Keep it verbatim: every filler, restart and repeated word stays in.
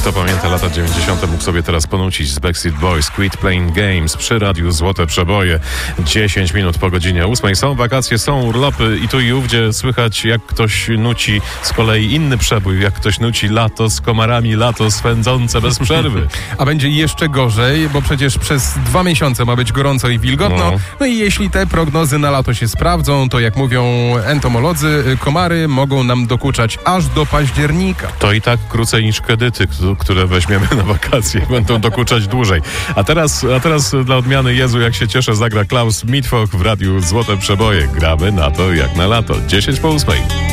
Kto pamięta lata dziewięćdziesiąte mógł sobie teraz ponucić z Backstreet Boys Quit Playing Games przy radiu Złote Przeboje. dziesięć minut po godzinie ósmej. Są wakacje, są urlopy i tu i ówdzie słychać, jak ktoś nuci z kolei inny przebój, jak ktoś nuci lato z komarami, lato swędzące bez przerwy. A będzie jeszcze gorzej, bo przecież przez dwa miesiące ma być gorąco i wilgotno. No, no i jeśli te prognozy na lato się sprawdzą, to jak mówią entomolodzy, komary mogą nam dokuczać aż do października. To i tak krócej niż kredyty, które weźmiemy na wakacje. Będą dokuczać dłużej. A teraz, a teraz dla odmiany Jezu, jak się cieszę, zagra Klaus Mitwoch w radiu Złote Przeboje. Gramy na to jak na lato. dziesięć po ósmej.